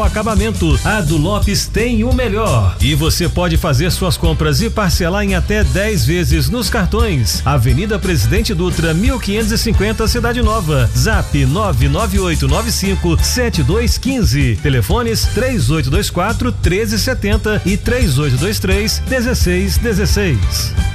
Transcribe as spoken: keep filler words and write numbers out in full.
acabamento. A do Lopes tem o melhor. E você pode fazer suas compras e parcelar em até dez vezes nos cartões. Avenida Presidente Dutra, mil quinhentos e cinquenta, Cidade Nova. Zap nove nove oito nove cinco sete dois um cinco. Telefones três oito dois quatro, um três sete zero e três oito dois três, um seis um seis.